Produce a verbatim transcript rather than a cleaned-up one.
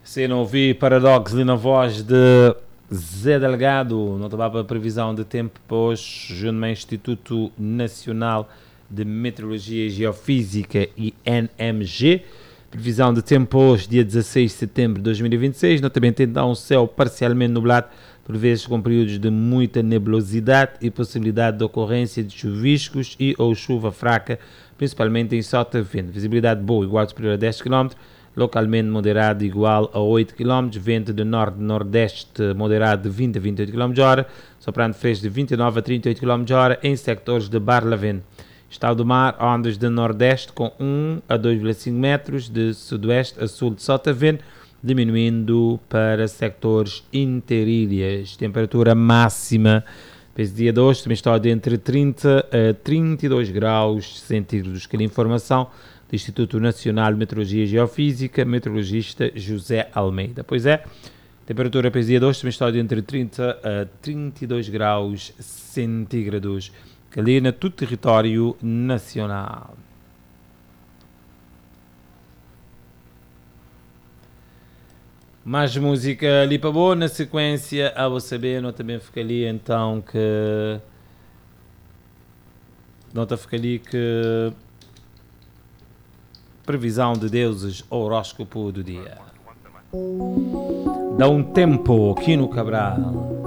Se não ouvi Paradox ali na voz de Zé Delgado, não estava a previsão de tempo para hoje, junto ao Instituto Nacional de Meteorologia e Geofísica e N M G. Previsão de tempo hoje, dia dezasseis de setembro de dois mil e vinte e seis, notamente então um céu parcialmente nublado, por vezes com períodos de muita nebulosidade e possibilidade de ocorrência de chuviscos e ou chuva fraca, principalmente em Sotavento. Visibilidade boa, igual ou superior a dez quilômetros, localmente moderado igual a oito quilômetros, vento de norte-nordeste moderado de vinte a vinte e oito quilômetros por hora, soprando fresco de vinte e nove a trinta e oito quilômetros por hora em sectores de Barlavento. Estado do mar, ondas de nordeste com um a dois vírgula cinco metros, de sudoeste a sul de Sotavento, diminuindo para sectores interilhas. Temperatura máxima para esse dia de hoje também está entre trinta a trinta e dois graus centígrados. Que informação do Instituto Nacional de Meteorologia e Geofísica, meteorologista José Almeida. Pois é, temperatura para esse dia de hoje também está entre trinta a trinta e dois graus centígrados. Que ali no todo o território nacional. Mais música ali para boa, na sequência, a você saber, não também fica ali então que... Não está fica ali que... Previsão de deuses, horóscopo do dia. Dá um tempo aqui no Cabral.